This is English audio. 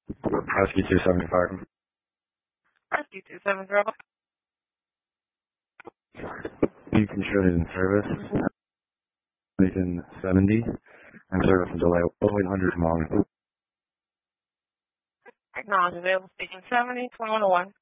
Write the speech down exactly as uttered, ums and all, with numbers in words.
Husky two seventy-five. Husky two seven zero. Beacon showed it in service. Beacon seventy. And service delay oh eight hundred long. Acknowledge available. Beacon seventy, twenty-one oh one.